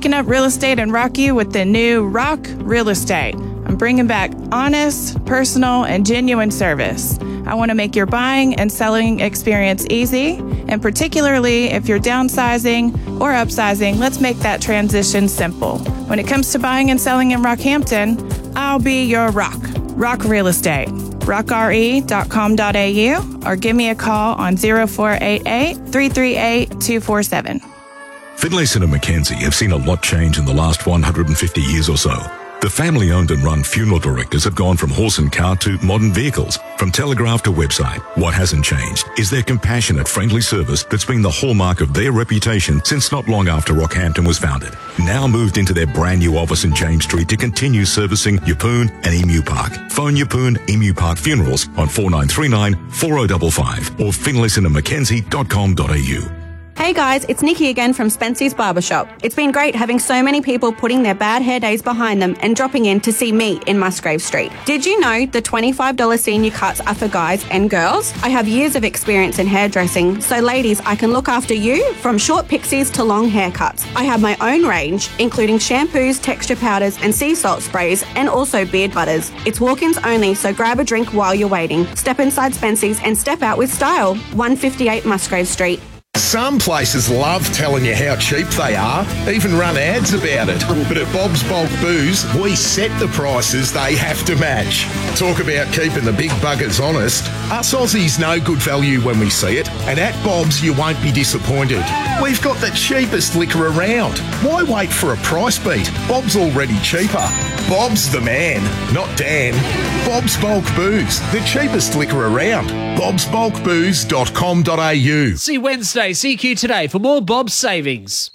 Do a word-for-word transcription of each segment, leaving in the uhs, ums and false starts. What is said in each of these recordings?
shaking up real estate in Rockview with the new Rock Real Estate. I'm bringing back honest, personal, and genuine service. I want to make your buying and selling experience easy, and particularly if you're downsizing or upsizing, let's make that transition simple. When it comes to buying and selling in Rockhampton, I'll be your rock. Rock Real Estate. rock r e dot com dot a u or give me a call on zero four eight eight, three three eight, two four seven. Finlayson and Mackenzie have seen a lot change in the last one hundred fifty years or so. The family-owned and run funeral directors have gone from horse and cart to modern vehicles, from telegraph to website. What hasn't changed is their compassionate, friendly service that's been the hallmark of their reputation since not long after Rockhampton was founded. Now moved into their brand new office in James Street to continue servicing Yeppoon and Emu Park. Phone Yeppoon Emu Park Funerals on four nine three nine, four oh five five or finlayson and mackenzie dot com dot a u. Hey guys, it's Nikki again from Spency's Barbershop. It's been great having so many people putting their bad hair days behind them and dropping in to see me in Musgrave Street. Did you know the twenty-five dollars senior cuts are for guys and girls? I have years of experience in hairdressing, so ladies, I can look after you from short pixies to long haircuts. I have my own range, including shampoos, texture powders and sea salt sprays, and also beard butters. It's walk-ins only, so grab a drink while you're waiting. Step inside Spency's and step out with style. one fifty-eight Musgrave Street. Some places love telling you how cheap they are, even run ads about it. But at Bob's Bulk Booze, we set the prices they have to match. Talk about keeping the big buggers honest. Us Aussies know good value when we see it, and at Bob's you won't be disappointed. We've got the cheapest liquor around. Why wait for a price beat? Bob's already cheaper. Bob's the man, not Dan. Bob's Bulk Booze, the cheapest liquor around. bobs bulk booze dot com dot a u. See Wednesday, C Q Today for more Bob's savings.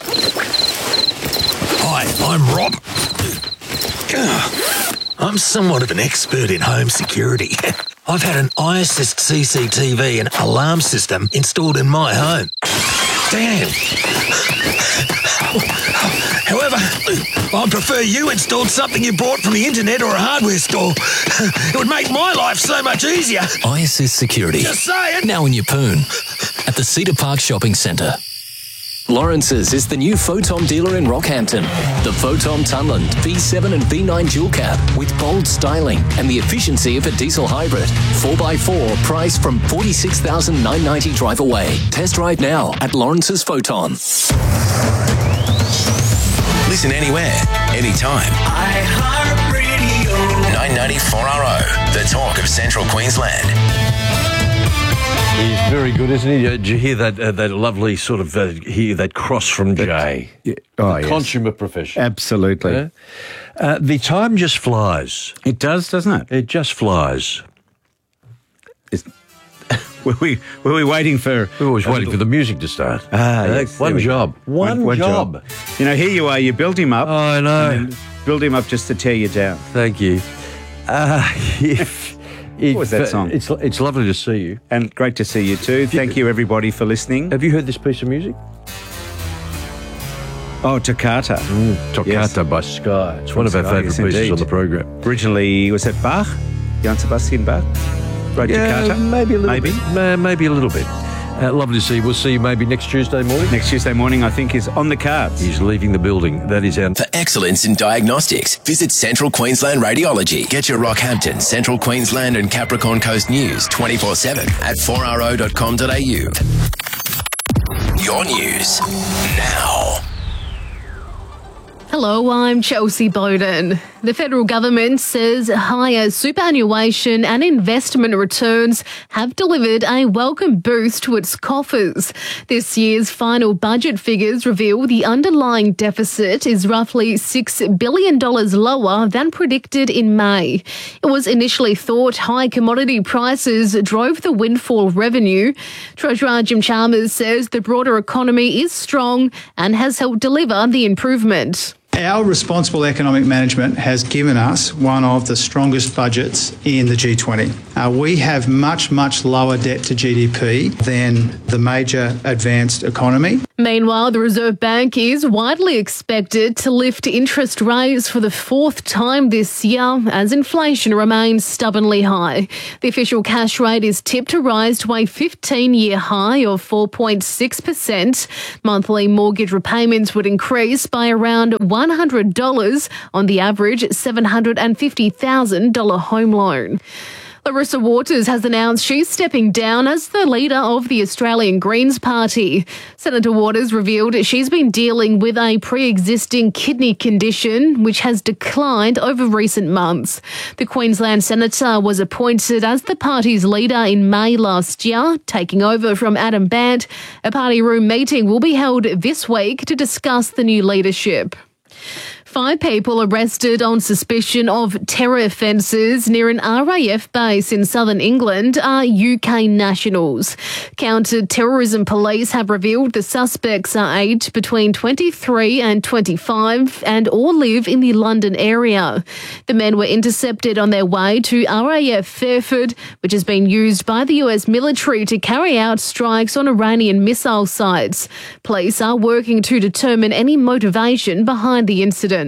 Hi, I'm Rob. I'm somewhat of an expert in home security. I've had an I Assist C C T V and alarm system installed in my home. Damn. However, I'd prefer you installed something you bought from the internet or a hardware store. It would make my life so much easier. I Assist Security. Just saying. Now in Yeppoon at the Cedar Park Shopping Centre. Lawrence's is the new Photom dealer in Rockhampton. The Photom Tunland V seven and V nine dual cab with bold styling and the efficiency of a diesel hybrid. four by four, priced from forty-six thousand nine hundred ninety dollars drive away. Test drive now at Lawrence's Photon. Listen anywhere, anytime. iHeartRadio. nine ninety four R O, the talk of Central Queensland. He's very good, isn't he? Did you hear that uh, that lovely sort of, uh, hear that cross from Jay? Yeah. Oh, the yes. Consummate professional. Absolutely. Yeah? Uh, the time just flies. It does, doesn't it? It just flies. It's, were, we, were we waiting for... We were always waiting little... for the music to start. Ah, uh, yes. One job. One, one, one job. job. You know, here you are, you build him up. Oh, I know. And build him up just to tear you down. Thank you. Uh, if... What was that song? It's it's lovely to see you. And great to see you too. Thank you, everybody, for listening. Have you heard this piece of music? Oh, Toccata. Mm, Toccata yes. by Sky. It's From one of our favourite yes, pieces indeed. on the program. Originally, was it Bach? Johann Sebastian Bach? Wrote yeah, Toccata? maybe a little maybe. bit. Uh, maybe a little bit. Uh, lovely to see you. We'll see you maybe next Tuesday morning. Next Tuesday morning, I think, is on the cards. He's leaving the building. That is our... For excellence in diagnostics, visit Central Queensland Radiology. Get your Rockhampton, Central Queensland and Capricorn Coast news twenty-four seven at four r o dot com dot a u. Your news now. Hello, I'm Chelsea Bowden. The federal government says higher superannuation and investment returns have delivered a welcome boost to its coffers. This year's final budget figures reveal the underlying deficit is roughly six billion dollars lower than predicted in May. It was initially thought high commodity prices drove the windfall revenue. Treasurer Jim Chalmers says the broader economy is strong and has helped deliver the improvement. Our responsible economic management has given us one of the strongest budgets in the G twenty. Uh, we have much, much lower debt to G D P than the major advanced economy. Meanwhile, the Reserve Bank is widely expected to lift interest rates for the fourth time this year as inflation remains stubbornly high. The official cash rate is tipped to rise to a fifteen-year high of four point six percent. Monthly mortgage repayments would increase by around one hundred dollars on the average seven hundred fifty thousand dollars home loan. Larissa Waters has announced she's stepping down as the leader of the Australian Greens Party. Senator Waters revealed she's been dealing with a pre-existing kidney condition which has declined over recent months. The Queensland Senator was appointed as the party's leader in May last year, taking over from Adam Bandt. A party room meeting will be held this week to discuss the new leadership. Five people arrested on suspicion of terror offences near an R A F base in southern England are U K nationals. Counter-terrorism police have revealed the suspects are aged between twenty-three and twenty-five and all live in the London area. The men were intercepted on their way to R A F Fairford, which has been used by the U S military to carry out strikes on Iranian missile sites. Police are working to determine any motivation behind the incident.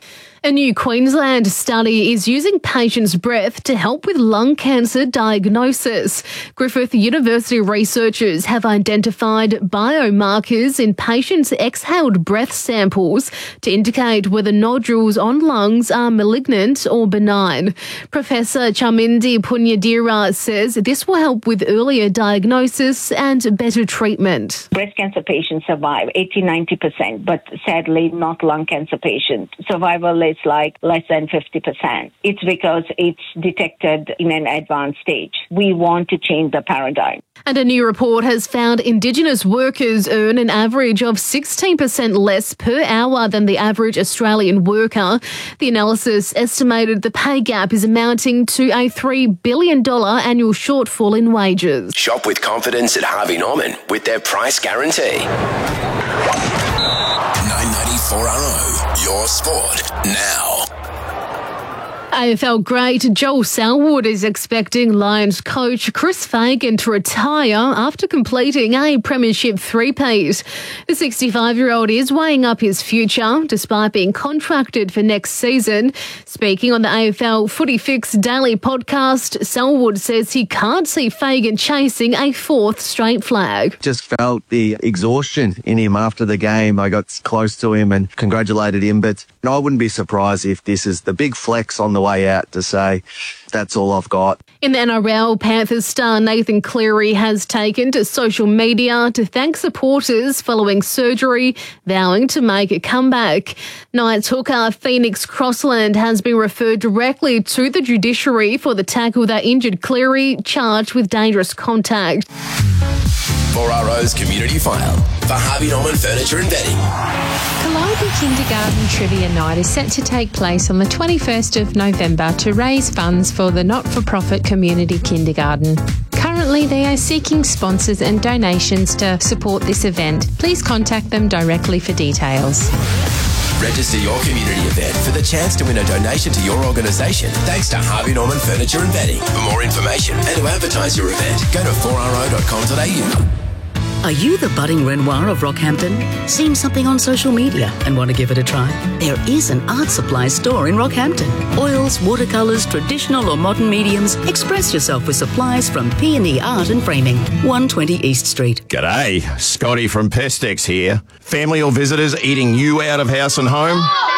A new Queensland study is using patients' breath to help with lung cancer diagnosis. Griffith University researchers have identified biomarkers in patients' exhaled breath samples to indicate whether nodules on lungs are malignant or benign. Professor Charmindi Punyadira says this will help with earlier diagnosis and better treatment. Breast cancer patients survive eighty to ninety percent, but sadly not lung cancer patients. Survival is like less than fifty percent. It's because it's detected in an advanced stage. We want to change the paradigm. And a new report has found Indigenous workers earn an average of sixteen percent less per hour than the average Australian worker. The analysis estimated the pay gap is amounting to a three billion dollars annual shortfall in wages. Shop with confidence at Harvey Norman with their price guarantee. nine ninety-four R O, your sport now. A F L great Joel Selwood is expecting Lions coach Chris Fagan to retire after completing a premiership three-peat. The sixty-five-year-old is weighing up his future despite being contracted for next season. Speaking on the A F L Footy Fix Daily podcast, Selwood says he can't see Fagan chasing a fourth straight flag. Just felt the exhaustion in him after the game. I got close to him and congratulated him, but I wouldn't be surprised if this is the big flex on the way out to say, that's all I've got. In the N R L, Panthers star Nathan Cleary has taken to social media to thank supporters following surgery, vowing to make a comeback. Knights hooker Phoenix Crossland has been referred directly to the judiciary for the tackle that injured Cleary, charged with dangerous contact. four R O's Community File for Harvey Norman Furniture and Bedding. Calliope Kindergarten Trivia Night is set to take place on the twenty-first of November to raise funds for the not-for-profit community kindergarten. Currently, they are seeking sponsors and donations to support this event. Please contact them directly for details. Register your community event for the chance to win a donation to your organisation thanks to Harvey Norman Furniture and Bedding. For more information and to advertise your event, go to four r o dot com dot a u. Are you the budding Renoir of Rockhampton? Seen something on social media and want to give it a try? There is an art supply store in Rockhampton. Oils, watercolours, traditional or modern mediums. Express yourself with supplies from P and E Art and Framing, one twenty East Street. G'day, Scotty from Pestex here. Family or visitors eating you out of house and home?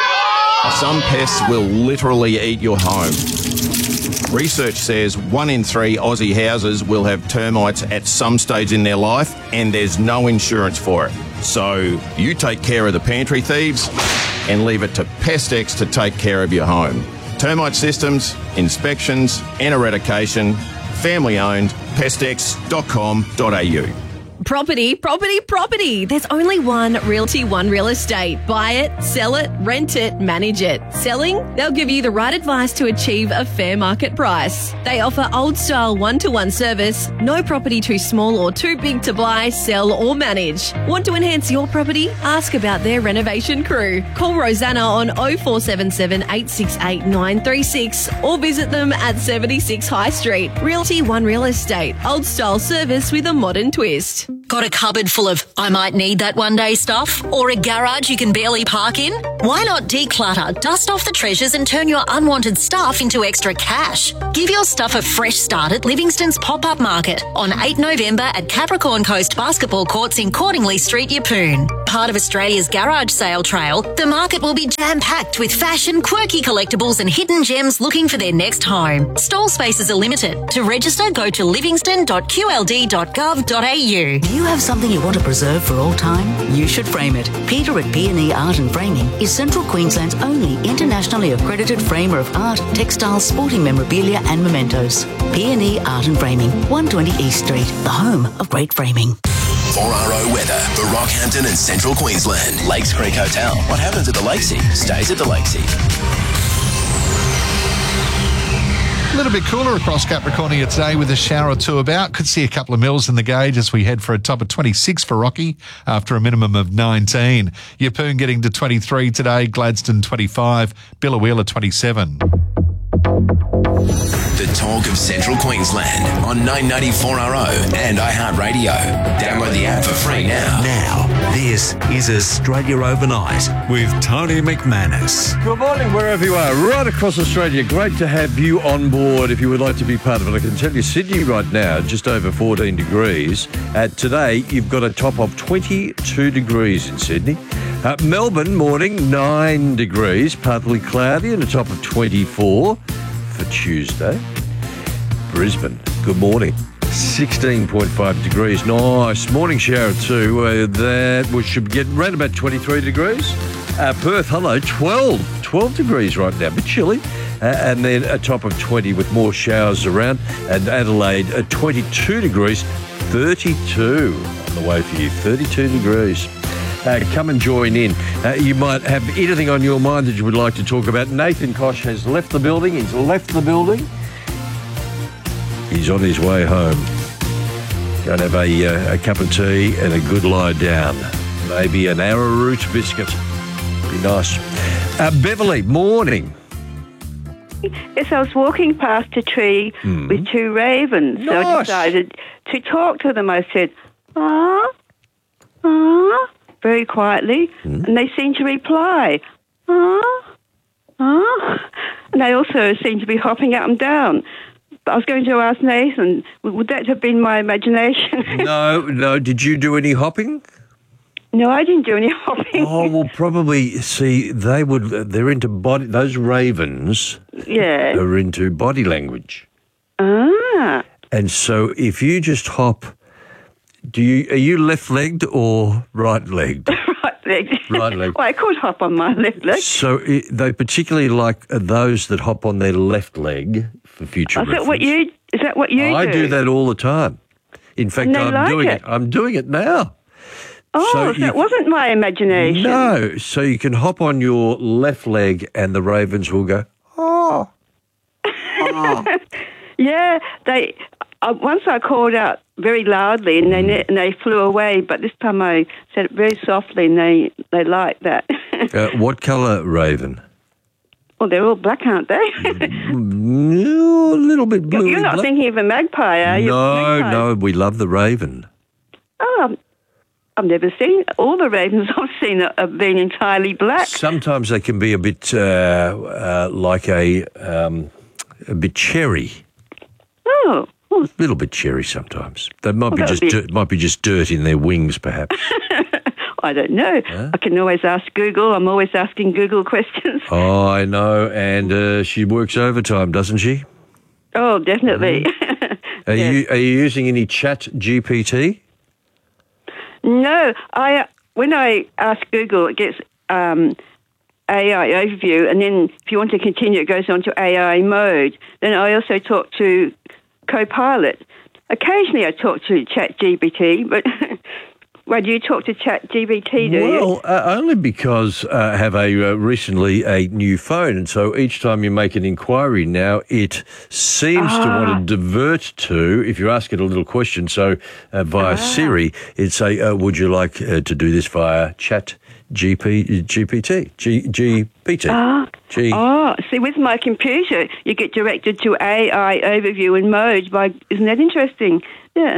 Some pests will literally eat your home. Research says one in three Aussie houses will have termites at some stage in their life, and there's no insurance for it. So you take care of the pantry thieves and leave it to Pestex to take care of your home. Termite systems, inspections and eradication, family owned, pestex dot com dot a u. Property, property, property. There's only one Realty One Real Estate. Buy it, sell it, rent it, manage it. Selling? They'll give you the right advice to achieve a fair market price. They offer old-style one-to-one service. No property too small or too big to buy, sell or manage. Want to enhance your property? Ask about their renovation crew. Call Rosanna on oh four seven seven, eight six eight, nine three six or visit them at seventy-six High Street. Realty One Real Estate. Old-style service with a modern twist. Got a cupboard full of I might need that one day stuff? Or a garage you can barely park in? Why not declutter, dust off the treasures and turn your unwanted stuff into extra cash? Give your stuff a fresh start at Livingston's Pop-Up Market on the eighth of November at Capricorn Coast Basketball Courts in Cordingley Street, Yeppoon. Part of Australia's garage sale trail, the market will be jam-packed with fashion, quirky collectibles and hidden gems looking for their next home. Stall spaces are limited. To register, go to livingston dot q l d dot gov dot a u. Do you have something you want to preserve for all time? You should frame it. Peter at P and E Art and Framing is Central Queensland's only internationally accredited framer of art, textiles, sporting memorabilia and mementos. P and E Art and Framing, one twenty East Street, the home of great framing. four R O weather for Rockhampton and Central Queensland. Lakes Creek Hotel. What happens at the Lakesea stays at the Lakesea. A little bit cooler across Capricornia today with a shower or two about. Could see a couple of mils in the gauge as we head for a top of twenty-six for Rocky after a minimum of nineteen. Yeppoon getting to twenty-three today, Gladstone twenty-five, Billawheeler twenty-seven. The talk of Central Queensland on nine ninety-four R O and iHeartRadio. Download the app for free now. Now, this is Australia Overnight with Tony McManus. Good morning, wherever you are, right across Australia. Great to have you on board if you would like to be part of it. I can tell you, Sydney right now, just over fourteen degrees. Uh, today, you've got a top of twenty-two degrees in Sydney. Uh, Melbourne, morning, nine degrees, partly cloudy, and a top of twenty-four for Tuesday. Brisbane, good morning, sixteen point five degrees. Nice morning shower too. Uh, that we should get around about twenty-three degrees. Uh, Perth, hello, twelve, twelve degrees right now, a bit chilly. Uh, and then a top of twenty with more showers around. And Adelaide, uh, twenty-two degrees, thirty-two on the way for you, thirty-two degrees. Uh, come and join in. Uh, you might have anything on your mind that you would like to talk about. Nathan Koch has left the building. He's left the building. He's on his way home. Going to have a, uh, a cup of tea and a good lie down. Maybe an arrowroot biscuit. Be nice. Uh, Beverly, morning. Yes, I was walking past a tree mm. with two ravens. Nice. So I decided to talk to them. I said, ah, ah, very quietly. Mm. And they seemed to reply, ah, ah. And they also seemed to be hopping up and down. I was going to ask Nathan, would that have been my imagination? no, no. Did you do any hopping? No, I didn't do any hopping. Oh, well, probably, see, they would, they're into body, those ravens yeah. are into body language. Ah. And so if you just hop, do you, are you left-legged or right-legged? right-legged. Right-legged. Well, I could hop on my left leg. So it, they particularly like those that hop on their left leg for future Is reference. that what you, is that what you I do? I do that all the time. In fact, And they I'm like doing it. it. I'm doing it now. Oh, So so, you- it wasn't my imagination. No, so you can hop on your left leg and the ravens will go, oh. Yeah, they. Uh, once I called out very loudly and they ne- and they flew away, but this time I said it very softly and they they liked that. Uh, what colour raven? Well, they're all black, aren't they? No, a little bit blue. You're not thinking of a magpie, are you? No, Magpie. no, we love the raven. Oh, I've never seen all the ravens I've seen are- have been entirely black. Sometimes they can be a bit uh, uh, like a um, a bit cherry. Oh, A little bit cherry sometimes. They might Well, be that just would be- dirt, might be just dirt in their wings, perhaps. I don't know. I can always ask Google. I'm always asking Google questions. Oh, I know, and uh, she works overtime, doesn't she? Oh, definitely. Are you are you using any Chat G P T? No, I when I ask Google, it gets um, A I overview, and then if you want to continue, it goes on to A I mode. Then I also talk to Copilot. Occasionally, I talk to Chat G P T, but well, do you talk to Chat G P T? Do you? Well, uh, only because uh, I have a uh, recently a new phone, and so each time you make an inquiry now, it seems to Ah. want to divert to, if you ask it a little question, so uh, via Ah. Siri, it'd say, uh, would you like uh, to do this via Chat G P, G P T? G, G P T? Ah, G. oh, see, with my computer, you get directed to A I overview and mode. By isn't that interesting? Yeah.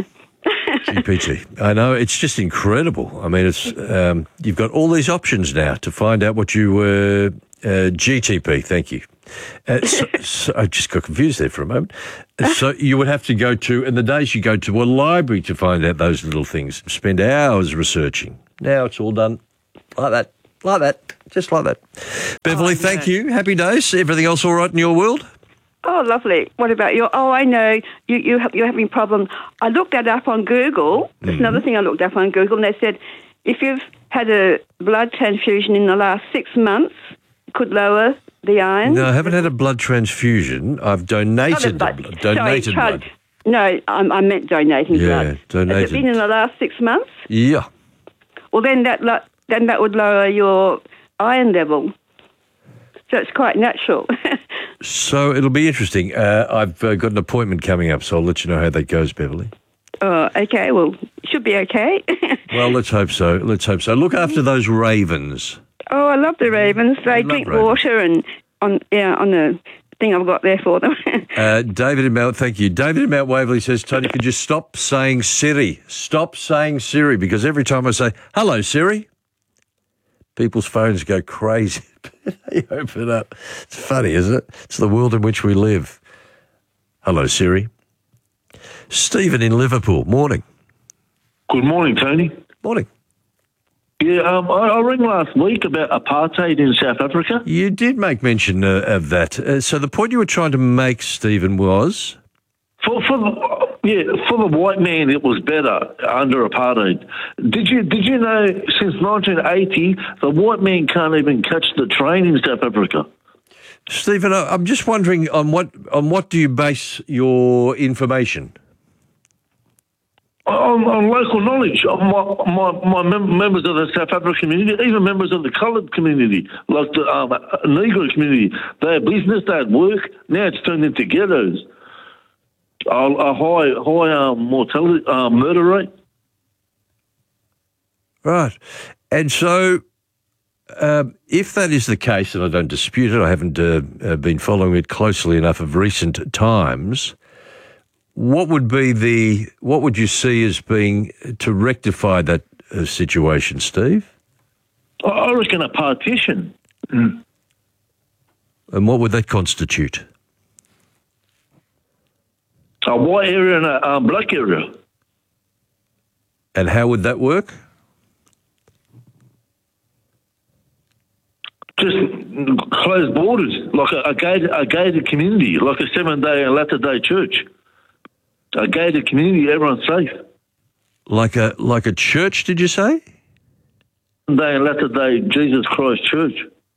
G P T. I know, it's just incredible. I mean, it's um, you've got all these options now to find out what you were. Uh, G T P, thank you. Uh, so, so I just got confused there for a moment. So you would have to go to, in the days you go to a library to find out those little things, spend hours researching. Now it's all done like that, like that, just like that. Beverly, oh, thank you. Happy days. Everything else all right in your world? Oh, lovely. What about your... Oh, I know. You, you have, you're having problems. I looked that up on Google. That's mm. another thing I looked up on Google, and they said if you've had a blood transfusion in the last six months, it could lower the iron. No, I haven't had a blood transfusion. I've donated blood. blood. Donated Sorry, blood. No, I, I meant donating yeah, blood. donated. Has it been in the last six months? Yeah. Well, then that lo- then that would lower your iron level. So it's quite natural. So it'll be interesting. Uh, I've uh, got an appointment coming up, so I'll let you know how that goes, Beverly. Oh, okay. Well, should be okay. Well, let's hope so. Let's hope so. Look after those ravens. Oh, I love the ravens. They drink ravens. water and on yeah on the thing I've got there for them. uh, David in Mount, thank you. David in Mount Waverley says, Tony, could you stop saying Siri? Stop saying Siri, because every time I say, hello, Siri, people's phones go crazy. They open up. It's funny, isn't it? It's the world in which we live. Hello, Siri. Stephen in Liverpool, morning. Good morning, Tony. Morning. Yeah, um, I, I rang last week about apartheid in South Africa. You did make mention uh, of that. Uh, so the point you were trying to make, Stephen, was? For, for the, yeah, for the white man, it was better under apartheid. Did you did you know since nineteen eighty the white man can't even catch the train in South Africa? Stephen, I'm just wondering on what on what do you base your information? On, on local knowledge, of my, my, my mem- members of the South African community, even members of the coloured community, like the um, Negro community, they had business, they had work. Now it's turned into ghettos. A, a high, high um, mortality, uh, murder rate. Right, and so um, if that is the case, and I don't dispute it, I haven't uh, uh, been following it closely enough of recent times. What would be the, what would you see as being to rectify that uh, situation, Steve? I reckon a partition. Mm. And what would that constitute? A white area and a um, black area. And how would that work? Just closed borders, like a, a, gated, a gated community, like a seven-day and Latter-day Church. A gated community, everyone's safe. Like a like a church, did you say? Day and Latter-day Jesus Christ Church.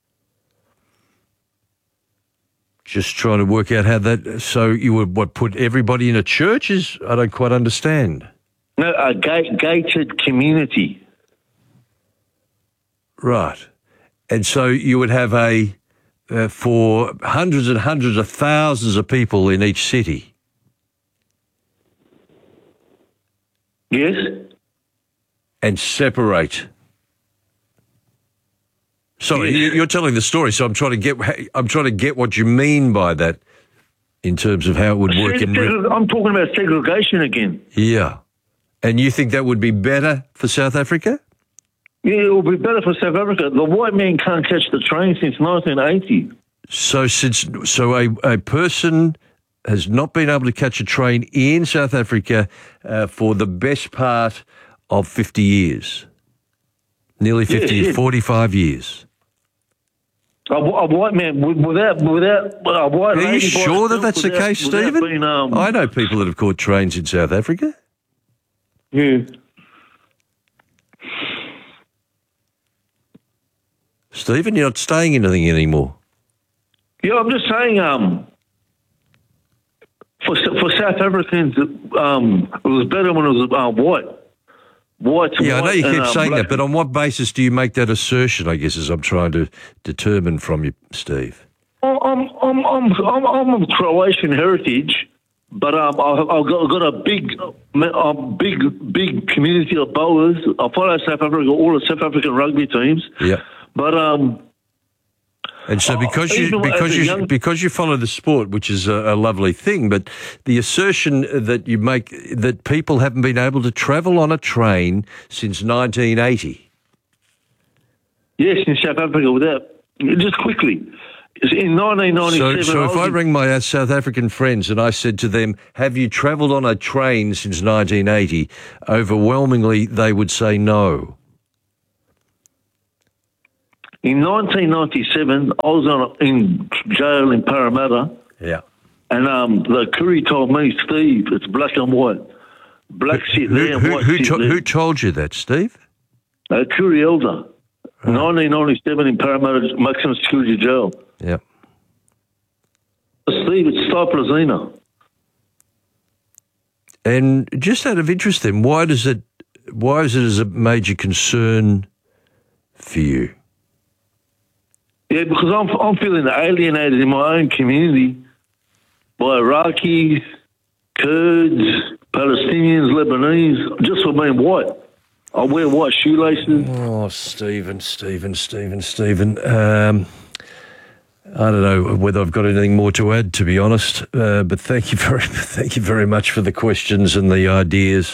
Just trying to work out how that. So you would what put everybody in a church? Is I don't quite understand. No, a gate, gated community. Right, and so you would have a uh, for hundreds and hundreds of thousands of people in each city. Yes. And separate. Sorry, yes. You're telling the story, so I'm trying to get. I'm trying to get what you mean by that, in terms of how it would work. In re- I'm talking about segregation again. Yeah, and you think that would be better for South Africa? Yeah, it will be better for South Africa. The white man can't catch the train since nineteen eighty. So since so a a person has not been able to catch a train in South Africa uh, for the best part of fifty years. Nearly fifty, yes, yes. forty-five years. A, a white man without, without, a white Are you sure that that's without, the case, without Stephen? Being, um, I know people that have caught trains in South Africa. Yeah. Stephen, you're not saying anything anymore. Yeah, I'm just saying, um, for for South Africans, um, it was better when it was uh, white. White to yeah, white I know you and, keep uh, saying black. that, but on what basis do you make that assertion, I guess, as I'm trying to determine from you, Steve? I'm I'm I'm I'm, I'm of Croatian heritage, but um, I've, I've got, got a big, a big, big community of bowlers. I follow South Africa, all the South African rugby teams. Yeah. But um, And so, because you Even because as a you young- because you follow the sport, which is a, a lovely thing, but the assertion that you make that people haven't been able to travel on a train since nineteen eighty. Yes, in South Africa, without just quickly. In nineteen ninety-seven, So, so if was I in- ring my South African friends and I said to them, "Have you travelled on a train since nineteen eighty?" overwhelmingly they would say no. In nineteen ninety-seven, I was on a, in jail in Parramatta. Yeah. And um, the Koori told me, Steve, it's black and white. Black shit Who, there and who, white who, shit to, there. who told you that, Steve? Uh, Koori Elder. nineteen ninety-seven in Parramatta Maximum Security Jail. Yeah. Steve, it's Cypressina. And just out of interest, then, why does it? Why is it as a major concern for you? Yeah, because I'm I'm feeling alienated in my own community by Iraqis, Kurds, Palestinians, Lebanese, just for being white. I wear white shoelaces. Oh, Stephen, Stephen, Stephen, Stephen. Um, I don't know whether I've got anything more to add, to be honest. Uh, but thank you very, thank you very much for the questions and the ideas.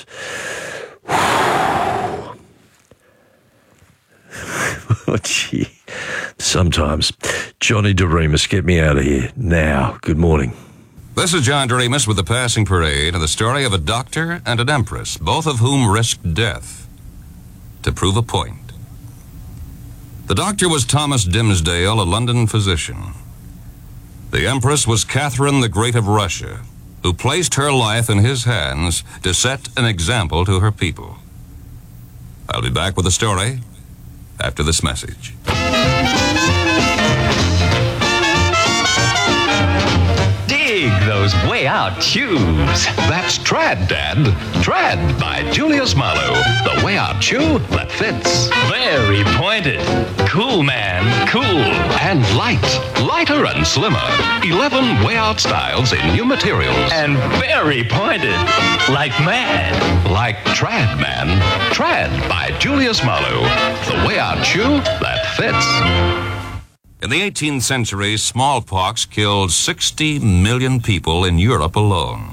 Oh, gee. Sometimes. Johnny DeRemus, get me out of here now. Good morning. This is John DeRemus with the Passing Parade and the story of a doctor and an empress, both of whom risked death to prove a point. The doctor was Thomas Dimsdale, a London physician. The empress was Catherine the Great of Russia, who placed her life in his hands to set an example to her people. I'll be back with the story after this message. Dig those way out shoes. That's Trad, Dad. Trad by Julius Marlowe. The way out shoe that fits. Very pointed. Cool, man. Cool. And light. Lighter and slimmer. eleven way out styles in new materials. And very pointed. Like man. Like Trad, man. Trad by Julius Marlowe. The way out shoe that fits. In the eighteenth century, smallpox killed sixty million people in Europe alone.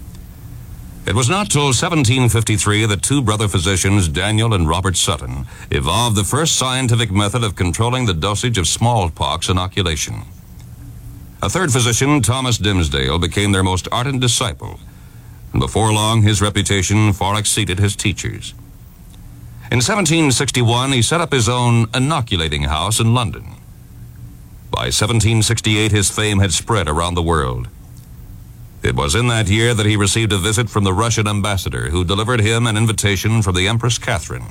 It was not till seventeen fifty-three that two brother physicians, Daniel and Robert Sutton, evolved the first scientific method of controlling the dosage of smallpox inoculation. A third physician, Thomas Dimsdale, became their most ardent disciple, and before long his reputation far exceeded his teachers. In seventeen sixty-one, he set up his own inoculating house in London. By seventeen sixty-eight, his fame had spread around the world. It was in that year that he received a visit from the Russian ambassador, who delivered him an invitation from the Empress Catherine.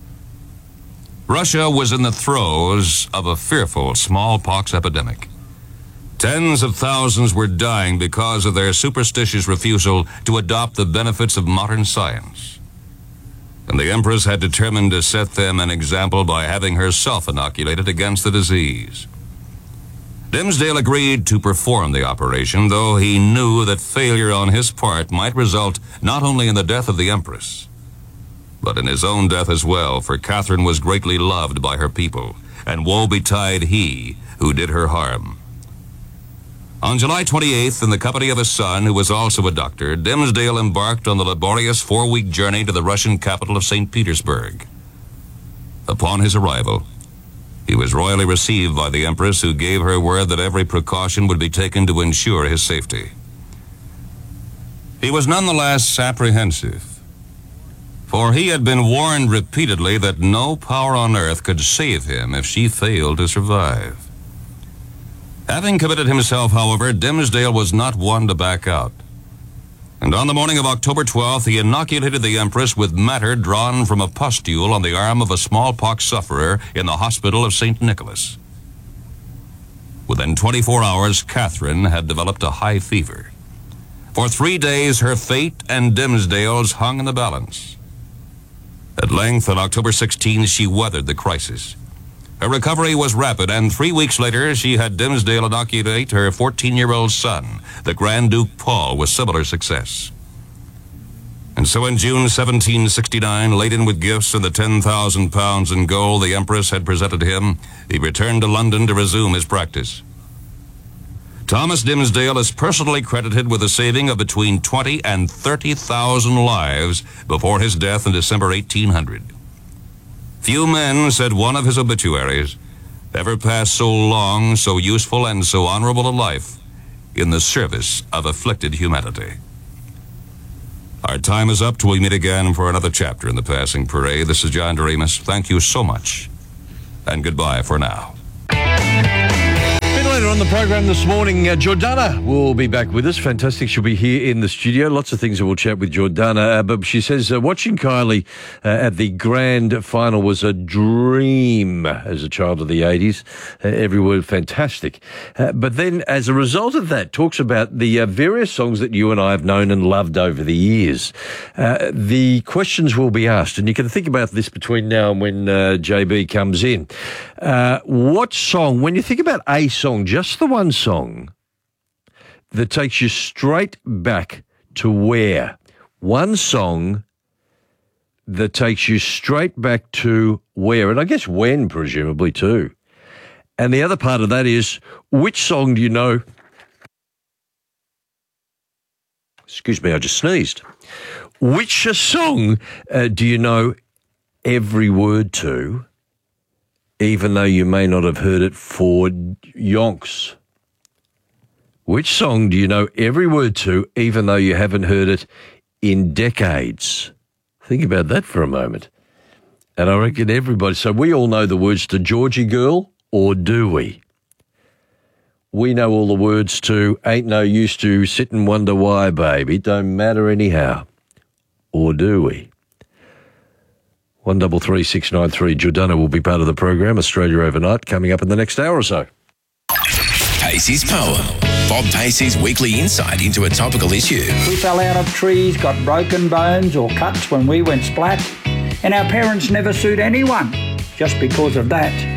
Russia was in the throes of a fearful smallpox epidemic. Tens of thousands were dying because of their superstitious refusal to adopt the benefits of modern science. And the Empress had determined to set them an example by having herself inoculated against the disease. Dimsdale agreed to perform the operation, though he knew that failure on his part might result not only in the death of the Empress, but in his own death as well, for Catherine was greatly loved by her people, and woe betide he who did her harm. On July twenty-eighth, in the company of his son, who was also a doctor, Dimsdale embarked on the laborious four-week journey to the Russian capital of Saint Petersburg. Upon his arrival, he was royally received by the Empress, who gave her word that every precaution would be taken to ensure his safety. He was nonetheless apprehensive, for he had been warned repeatedly that no power on earth could save him if she failed to survive. Having committed himself, however, Dimsdale was not one to back out. And on the morning of October twelfth, he inoculated the Empress with matter drawn from a pustule on the arm of a smallpox sufferer in the hospital of Saint Nicholas. Within twenty-four hours, Catherine had developed a high fever. For three days, her fate and Dimsdale's hung in the balance. At length, on October sixteenth, she weathered the crisis. Her recovery was rapid, and three weeks later, she had Dimsdale inoculate her fourteen-year-old son, the Grand Duke Paul, with similar success. And so in June seventeen sixty-nine, laden with gifts and the ten thousand pounds in gold the Empress had presented him, he returned to London to resume his practice. Thomas Dimsdale is personally credited with the saving of between twenty and thirty thousand lives before his death in December eighteen hundred. Few men, said one of his obituaries, ever passed so long, so useful, and so honorable a life in the service of afflicted humanity. Our time is up till we meet again for another chapter in the Passing Parade. This is John Doremus. Thank you so much, and goodbye for now. Later on the program this morning, uh, Jordana will be back with us. Fantastic. She'll be here in the studio. Lots of things that we'll chat with Jordana. Uh, but she says uh, watching Kylie uh, at the grand final was a dream as a child of the eighties. Uh, every word fantastic. Uh, but then as a result of that, talks about the uh, various songs that you and I have known and loved over the years. Uh, the questions will be asked, and you can think about this between now and when uh, J B comes in. Uh, what song, when you think about a song, just the one song that takes you straight back to where? One song that takes you straight back to where? And I guess when, presumably, too. And the other part of that is, which song do you know? Excuse me, I just sneezed. Which song uh, do you know every word to, even though you may not have heard it for yonks? Which song do you know every word to, even though you haven't heard it in decades? Think about that for a moment. And I reckon everybody, so we all know the words to Georgie Girl, or do we? We know all the words to Ain't No Use to Sit and Wonder Why, Baby, Don't Matter Anyhow, or do we? One double three six nine three. Jordana will be part of the program. Australia Overnight coming up in the next hour or so. Pacey's Poem. Bob Pacey's weekly insight into a topical issue. We fell out of trees, got broken bones or cuts when we went splat, and our parents never sued anyone just because of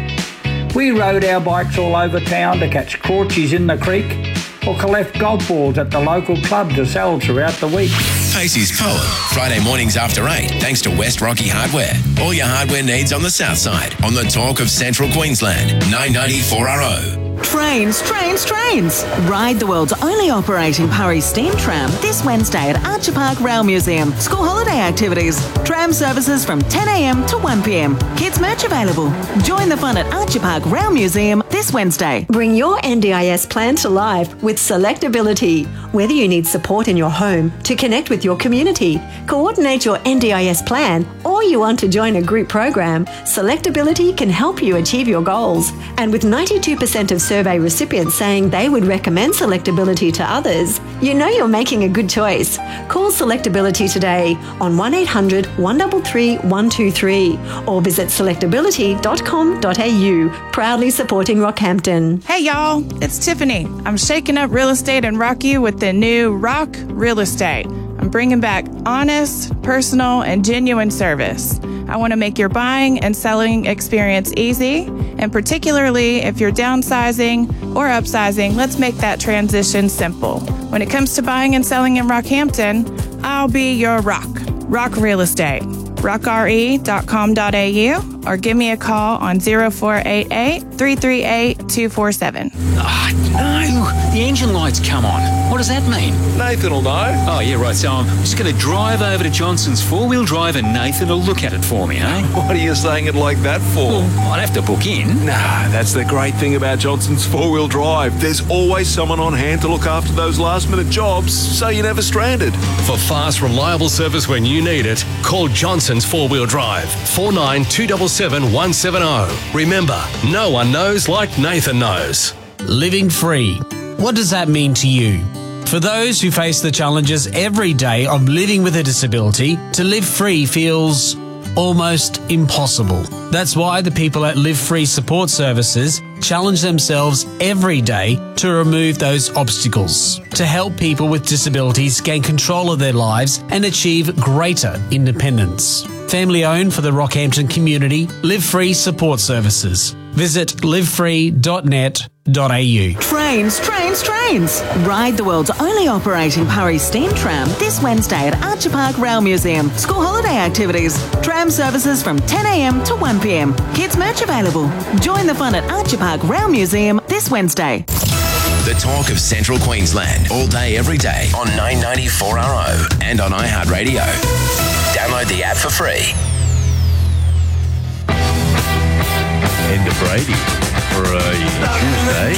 that. We rode our bikes all over town to catch crawchies in the creek or collect golf balls at the local club to sell throughout the week. Pacey's Poem, Friday mornings after eight, thanks to West Rocky Hardware. All your hardware needs on the south side, on the talk of Central Queensland, nine ninety four R O. Trains, trains, trains. Ride the world's only operating Purry steam tram this Wednesday at Archer Park Rail Museum. School holiday activities. Tram services from ten a m to one p m. Kids merch available. Join the fun at Archer Park Rail Museum this Wednesday. Bring your N D I S plan to life with Selectability. Whether you need support in your home to connect with your community, coordinate your N D I S plan, or you want to join a group program, Selectability can help you achieve your goals. And with ninety-two percent of survey recipients saying they would recommend Selectability to others, you know you're making a good choice. Call Selectability today on one eight hundred, one three three, one two three or visit selectability dot com dot a u. Proudly supporting Rockhampton. Hey y'all, it's Tiffany. I'm shaking up real estate in Rocky with the new Rock Real Estate. I'm bringing back honest, personal, and genuine service. I want to make your buying and selling experience easy, and particularly if you're downsizing or upsizing, let's make that transition simple. When it comes to buying and selling in Rockhampton, I'll be your rock. Rock Real Estate. rock r e dot com dot a u or give me a call on zero four eight eight, three three eight, two four seven. Ah, no! The engine light's come on. What does that mean? Nathan will know. Oh, yeah, right. So I'm just going to drive over to Johnson's four-wheel drive and Nathan will look at it for me, eh? What are you saying it like that for? Well, I'd have to book in. Nah, that's the great thing about Johnson's four-wheel drive. There's always someone on hand to look after those last-minute jobs, so you're never stranded. For fast, reliable service when you need it, call Johnson's four-wheel drive, four nine two seven seven, one seven zero. Remember, no one knows like Nathan knows. Living free. What does that mean to you? For those who face the challenges every day of living with a disability, to live free feels almost impossible. That's why the people at Live Free Support Services challenge themselves every day to remove those obstacles, to help people with disabilities gain control of their lives and achieve greater independence. Family owned for the Rockhampton community, Live Free Support Services. Visit live free dot net dot a u. Trains, trains, trains. Ride the world's only operating Paris steam tram this Wednesday at Archer Park Rail Museum. School holiday activities. Tram services from ten a m to one p m. Kids merch available. Join the fun at Archer Park Rail Museum this Wednesday. The talk of Central Queensland, all day, every day on nine ninety four R O and on iHeartRadio. Download the app for free. Enda Brady for a Tuesday.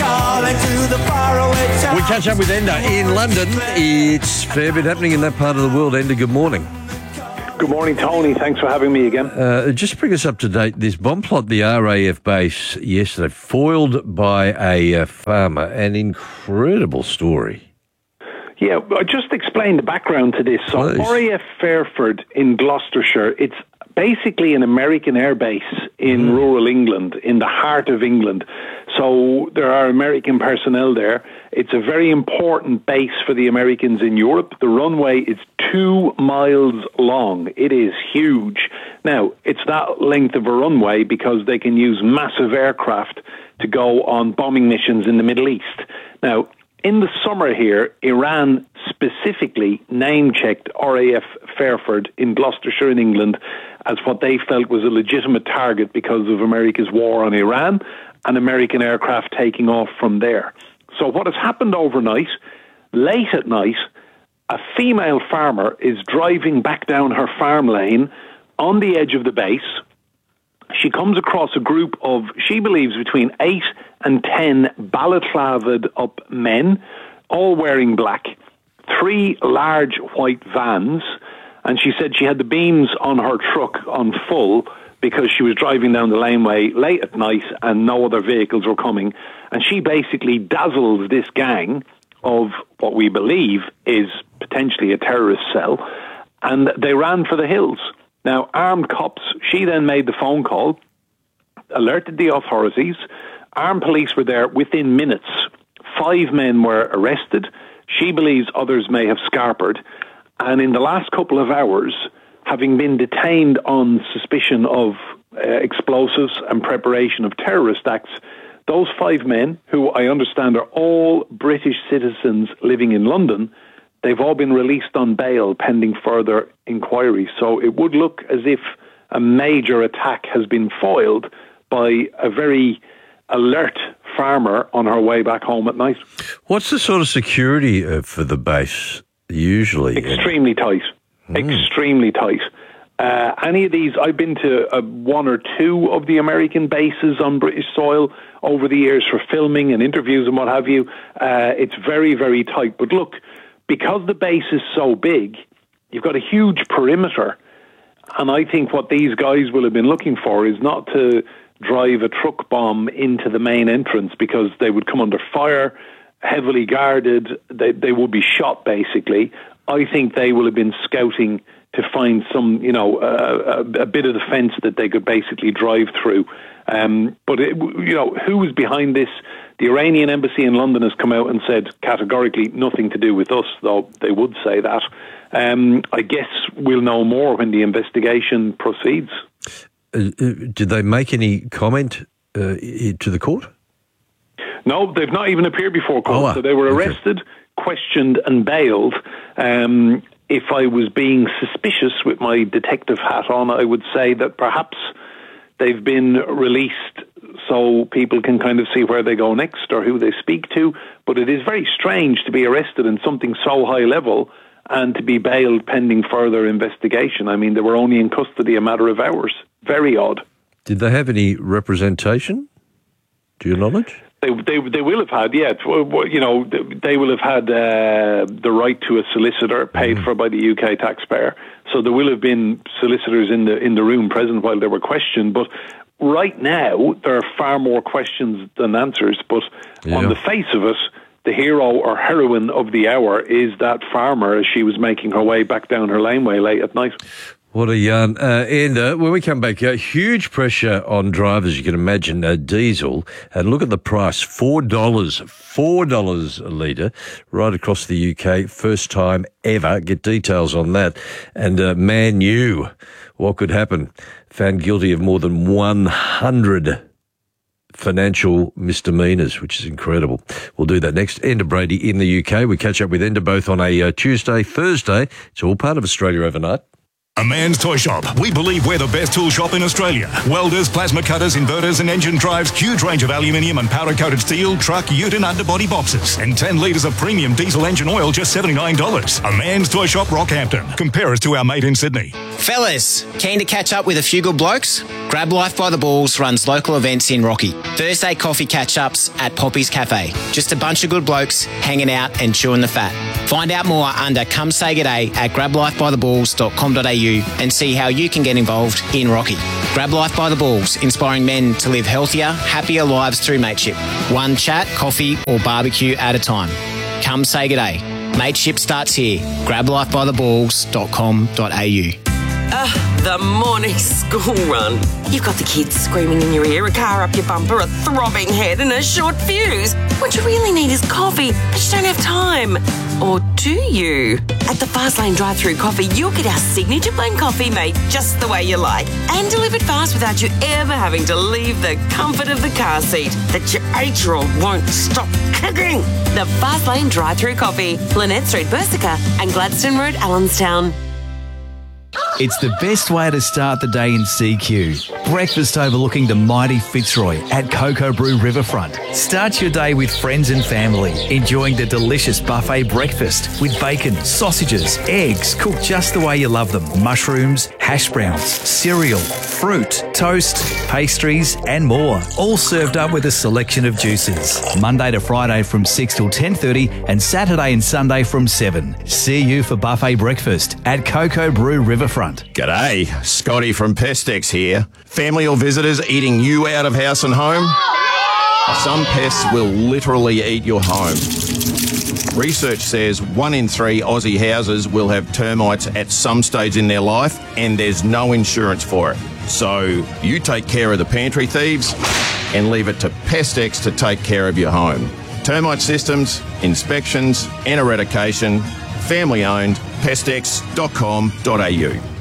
We catch up with Enda in London. It's a fair bit happening in that part of the world. Enda, good morning. Good morning, Tony. Thanks for having me again. Uh, just bring us up to date. This bomb plot, the R A F base yesterday, foiled by a uh, farmer. An incredible story. Yeah, I just explain the background to this. So Please. R A F Fairford in Gloucestershire, it's basically an American air base in mm. rural England, in the heart of England. So there are American personnel there. It's a very important base for the Americans in Europe. The runway is two miles long. It is huge. Now, it's that length of a runway because they can use massive aircraft to go on bombing missions in the Middle East. Now, in the summer here, Iran specifically name-checked R A F Fairford in Gloucestershire in England as what they felt was a legitimate target because of America's war on Iran and American aircraft taking off from there. So what has happened overnight, late at night, a female farmer is driving back down her farm lane on the edge of the base. She comes across a group of, she believes, between eight and ten balaclavaed up men, all wearing black, three large white vans, and she said she had the beams on her truck on full because she was driving down the laneway late at night and no other vehicles were coming. And she basically dazzles this gang of what we believe is potentially a terrorist cell, and they ran for the hills. Now, armed cops, she then made the phone call, alerted the authorities. Armed police were there within minutes. Five men were arrested. She believes others may have scarpered. And in the last couple of hours, having been detained on suspicion of uh, explosives and preparation of terrorist acts, those five men, who I understand are all British citizens living in London, they've all been released on bail pending further inquiry. So it would look as if a major attack has been foiled by a very alert farmer on her way back home at night. What's the sort of security uh, for the base usually? Extremely tight. Mm. Extremely tight. Uh, any of these, I've been to uh, one or two of the American bases on British soil over the years for filming and interviews and what have you. Uh, it's very, very tight. But look, because the base is so big, you've got a huge perimeter. And I think what these guys will have been looking for is not to drive a truck bomb into the main entrance because they would come under fire, heavily guarded, they, they would be shot basically. I think they will have been scouting to find some, you know, uh, a, a bit of the fence that they could basically drive through. Um, but, it, you know, who was behind this? The Iranian embassy in London has come out and said categorically nothing to do with us, though they would say that. Um, I guess we'll know more when the investigation proceeds. Uh, did they make any comment uh, to the court? No, they've not even appeared before court. Oh, ah, so they were arrested, okay. questioned and bailed. Um, if I was being suspicious with my detective hat on, I would say that perhaps they've been released so people can kind of see where they go next or who they speak to. But it is very strange to be arrested in something so high level and to be bailed pending further investigation. I mean, they were only in custody a matter of hours. Very odd. Did they have any representation, to your knowledge? They, they they will have had, yeah. You know, they will have had uh, the right to a solicitor paid mm. for by the U K taxpayer. So there will have been solicitors in the in the room present while they were questioned. But right now, there are far more questions than answers. But yeah. on the face of it, the hero or heroine of the hour is that farmer as she was making her way back down her laneway late at night. What a yarn. Uh, and uh, when we come back, uh, huge pressure on drivers, you can imagine, uh, diesel. And look at the price, four dollars, four dollars a litre right across the U K, first time ever. Get details on that. And uh, Man U, what could happen? Found guilty of more than one hundred financial misdemeanors, which is incredible. We'll do that next. Enda Brady in the U K. We catch up with Enda both on a uh, Tuesday, Thursday. It's all part of Australia Overnight. A Man's Toy Shop. We believe we're the best tool shop in Australia. Welders, plasma cutters, inverters and engine drives, huge range of aluminium and powder-coated steel, truck, ute and underbody boxes. And ten litres of premium diesel engine oil, just seventy-nine dollars. A Man's Toy Shop, Rockhampton. Compare us to our mate in Sydney. Fellas, keen to catch up with a few good blokes? Grab Life by the Balls runs local events in Rocky. Thursday coffee catch-ups at Poppy's Cafe. Just a bunch of good blokes hanging out and chewing the fat. Find out more under Come Say G'day at grab life by the balls dot com dot a u and see how you can get involved in Rocky. Grab Life by the Balls, inspiring men to live healthier, happier lives through mateship. One chat, coffee or barbecue at a time. Come say g'day. Mateship starts here. grab life by the balls dot com dot a u. Uh, the morning school run. You've got the kids screaming in your ear, a car up your bumper, a throbbing head and a short fuse. What you really need is coffee, but you don't have time. Or do you? At the Fastlane drive-through coffee, you'll get our signature blend coffee made just the way you like and delivered fast without you ever having to leave the comfort of the car seat that your eight-year-old won't stop kicking. The Fastlane drive-through coffee, Lynette Street, Bursica and Gladstone Road, Allenstown. It's the best way to start the day in C Q. Breakfast overlooking the mighty Fitzroy at Cocoa Brew Riverfront. Start your day with friends and family, enjoying the delicious buffet breakfast with bacon, sausages, eggs cooked just the way you love them, mushrooms, hash browns, cereal, fruit, toast, pastries and more. All served up with a selection of juices. Monday to Friday from six till ten thirty and Saturday and Sunday from seven. See you for buffet breakfast at Cocoa Brew Riverfront. G'day, Scotty from Pestex here. Family or visitors eating you out of house and home? Some pests will literally eat your home. Research says one in three Aussie houses will have termites at some stage in their life and there's no insurance for it. So you take care of the pantry thieves and leave it to Pestex to take care of your home. Termite systems, inspections and eradication, family owned, pestex dot com dot a u.